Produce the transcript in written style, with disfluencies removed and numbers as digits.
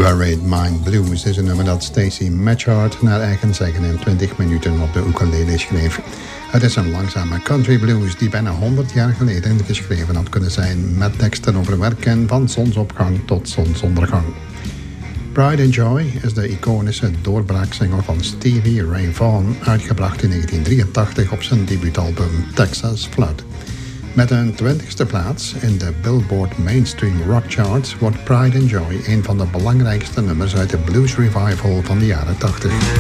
Worried Mind Blues is een nummer dat Stacey Matchard naar eigen zeggen in 20 minuten op de ukulele schreef. Het is een langzame country blues die bijna 100 jaar geleden geschreven had kunnen zijn, met teksten over werken van zonsopgang tot zonsondergang. Pride and Joy is de iconische doorbraaksingle van Stevie Ray Vaughan, uitgebracht in 1983 op zijn debuutalbum Texas Flood. Met een 20e plaats in de Billboard Mainstream Rock Charts wordt Pride and Joy een van de belangrijkste nummers uit de blues revival van de jaren 80.